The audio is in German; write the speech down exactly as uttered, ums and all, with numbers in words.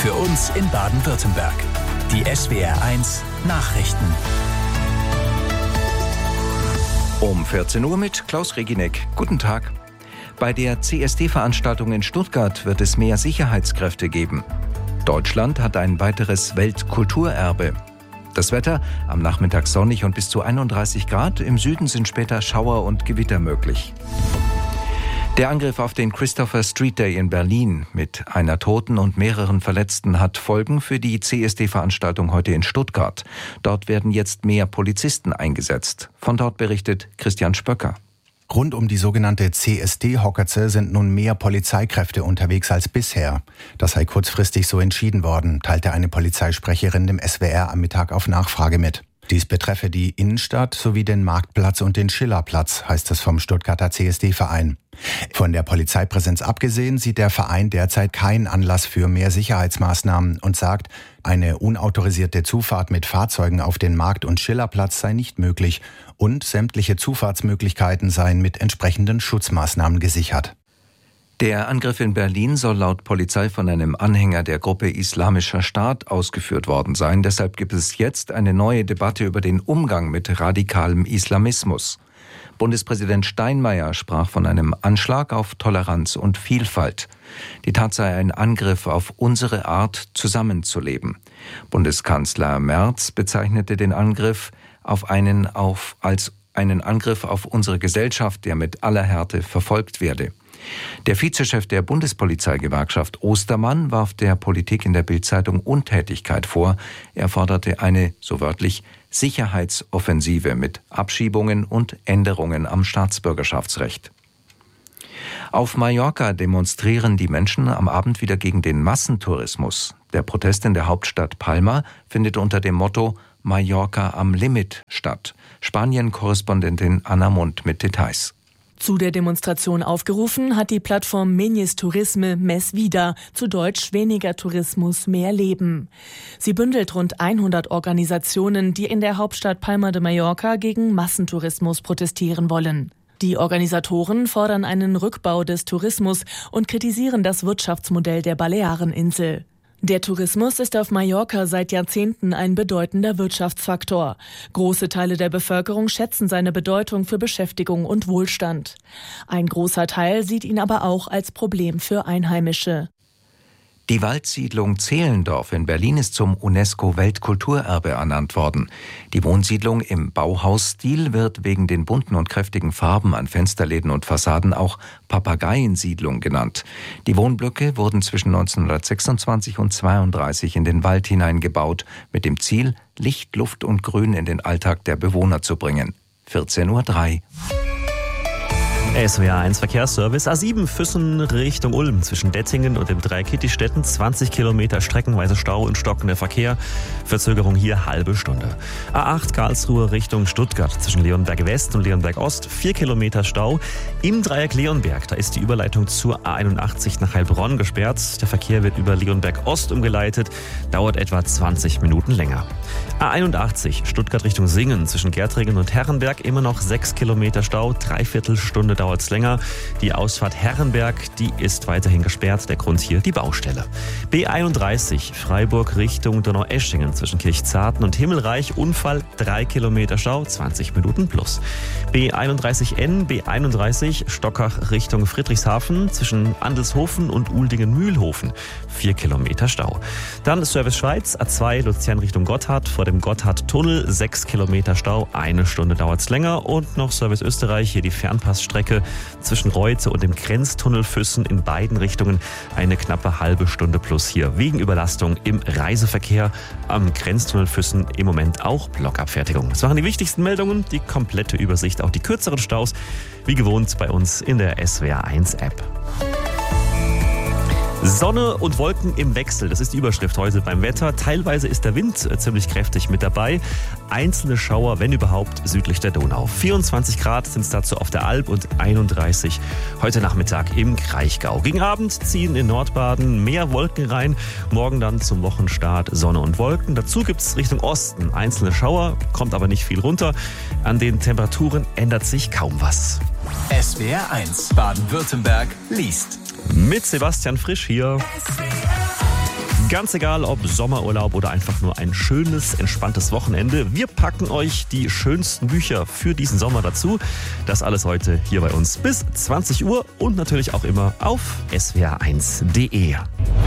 Für uns in Baden-Württemberg. Die S W R eins Nachrichten. Um vierzehn Uhr mit Klaus Reginek. Guten Tag. Bei der C S D-Veranstaltung in Stuttgart wird es mehr Sicherheitskräfte geben. Deutschland hat ein weiteres Weltkulturerbe. Das Wetter am Nachmittag sonnig und bis zu einunddreißig Grad. Im Süden sind später Schauer und Gewitter möglich. Der Angriff auf den Christopher Street Day in Berlin mit einer Toten und mehreren Verletzten hat Folgen für die C S D-Veranstaltung heute in Stuttgart. Dort werden jetzt mehr Polizisten eingesetzt. Von dort berichtet Christian Spöcker. Rund um die sogenannte C S D-Hockerze sind nun mehr Polizeikräfte unterwegs als bisher. Das sei kurzfristig so entschieden worden, teilte eine Polizeisprecherin dem S W R am Mittag auf Nachfrage mit. Dies betreffe die Innenstadt sowie den Marktplatz und den Schillerplatz, heißt es vom Stuttgarter C S D-Verein. Von der Polizeipräsenz abgesehen sieht der Verein derzeit keinen Anlass für mehr Sicherheitsmaßnahmen und sagt, eine unautorisierte Zufahrt mit Fahrzeugen auf den Markt- und Schillerplatz sei nicht möglich und sämtliche Zufahrtsmöglichkeiten seien mit entsprechenden Schutzmaßnahmen gesichert. Der Angriff in Berlin soll laut Polizei von einem Anhänger der Gruppe Islamischer Staat ausgeführt worden sein. Deshalb gibt es jetzt eine neue Debatte über den Umgang mit radikalem Islamismus. Bundespräsident Steinmeier sprach von einem Anschlag auf Toleranz und Vielfalt. Die Tat sei ein Angriff auf unsere Art, zusammenzuleben. Bundeskanzler Merz bezeichnete den Angriff auf einen auf, als einen Angriff auf unsere Gesellschaft, der mit aller Härte verfolgt werde. Der Vizechef der Bundespolizeigewerkschaft Ostermann warf der Politik in der Bild-Zeitung Untätigkeit vor. Er forderte eine, so wörtlich, Sicherheitsoffensive mit Abschiebungen und Änderungen am Staatsbürgerschaftsrecht. Auf Mallorca demonstrieren die Menschen am Abend wieder gegen den Massentourismus. Der Protest in der Hauptstadt Palma findet unter dem Motto Mallorca am Limit statt. Spanien-Korrespondentin Anna Mund mit Details. Zu der Demonstration aufgerufen hat die Plattform Menyes Turisme Més Vida, zu Deutsch weniger Tourismus, mehr Leben. Sie bündelt rund hundert Organisationen, die in der Hauptstadt Palma de Mallorca gegen Massentourismus protestieren wollen. Die Organisatoren fordern einen Rückbau des Tourismus und kritisieren das Wirtschaftsmodell der Baleareninsel. Der Tourismus ist auf Mallorca seit Jahrzehnten ein bedeutender Wirtschaftsfaktor. Große Teile der Bevölkerung schätzen seine Bedeutung für Beschäftigung und Wohlstand. Ein großer Teil sieht ihn aber auch als Problem für Einheimische. Die Waldsiedlung Zehlendorf in Berlin ist zum UNESCO-Weltkulturerbe ernannt worden. Die Wohnsiedlung im Bauhausstil wird wegen den bunten und kräftigen Farben an Fensterläden und Fassaden auch Papageiensiedlung genannt. Die Wohnblöcke wurden zwischen neunzehnhundertsechsundzwanzig und zweiunddreißig in den Wald hineingebaut, mit dem Ziel, Licht, Luft und Grün in den Alltag der Bewohner zu bringen. vierzehn Uhr drei. S W R eins Verkehrsservice. A sieben Füssen Richtung Ulm zwischen Dettingen und dem Dreikittistädten. zwanzig Kilometer streckenweise Stau und stockender Verkehr. Verzögerung hier halbe Stunde. A acht Karlsruhe Richtung Stuttgart zwischen Leonberg West und Leonberg Ost. vier Kilometer Stau. Im Dreieck Leonberg, da ist die Überleitung zur A einundachtzig nach Heilbronn gesperrt. Der Verkehr wird über Leonberg Ost umgeleitet. Dauert etwa zwanzig Minuten länger. A einundachtzig Stuttgart Richtung Singen zwischen Gärtringen und Herrenberg. Immer noch sechs Kilometer Stau. Dreiviertel Stunde dauert es länger. Die Ausfahrt Herrenberg, die ist weiterhin gesperrt. Der Grund hier die Baustelle. B einunddreißig Freiburg Richtung Donaueschingen zwischen Kirchzarten und Himmelreich. Unfall, drei Kilometer Stau, zwanzig Minuten plus. B einunddreißig N, B einunddreißig Stockach Richtung Friedrichshafen zwischen Andelshofen und Uldingen-Mühlhofen. vier Kilometer Stau. Dann Service Schweiz, A zwei Luzern Richtung Gotthard vor dem Gotthardtunnel. sechs Kilometer Stau, eine Stunde dauert es länger. Und noch Service Österreich, hier die Fernpassstrecke zwischen Reuze und dem Grenztunnel Füssen in beiden Richtungen. Eine knappe halbe Stunde plus hier wegen Überlastung im Reiseverkehr. Am Grenztunnel Füssen im Moment auch Blockabfertigung. Das waren die wichtigsten Meldungen, die komplette Übersicht, auch die kürzeren Staus, wie gewohnt bei uns in der S W R eins App. Sonne und Wolken im Wechsel, das ist die Überschrift heute beim Wetter. Teilweise ist der Wind ziemlich kräftig mit dabei. Einzelne Schauer, wenn überhaupt, südlich der Donau. vierundzwanzig Grad sind es dazu auf der Alp und einunddreißig heute Nachmittag im Kraichgau. Gegen Abend ziehen in Nordbaden mehr Wolken rein. Morgen dann zum Wochenstart Sonne und Wolken. Dazu gibt es Richtung Osten einzelne Schauer, kommt aber nicht viel runter. An den Temperaturen ändert sich kaum was. S W R eins Baden-Württemberg liest. Mit Sebastian Frisch hier. Ganz egal, ob Sommerurlaub oder einfach nur ein schönes, entspanntes Wochenende. Wir packen euch die schönsten Bücher für diesen Sommer dazu. Das alles heute hier bei uns bis zwanzig Uhr und natürlich auch immer auf S W R eins punkt de.